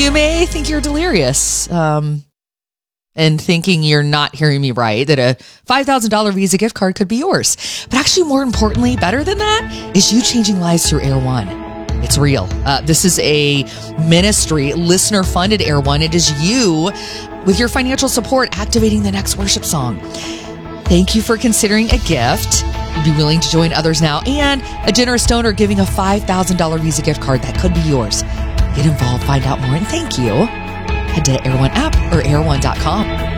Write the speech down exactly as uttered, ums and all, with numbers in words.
You may think you're delirious um, and thinking you're not hearing me right, that a five thousand dollars Visa gift card could be yours. But actually, more importantly, better than that, is you changing lives through Air One. It's real. Uh, this is a ministry, listener-funded Air One. It is you, with your financial support, activating the next worship song. Thank you for considering a gift. You'd be willing to join others now, and a generous donor giving a five thousand dollars Visa gift card that could be yours. Get involved, find out more, and thank you. Head to Air One app or air one dot com.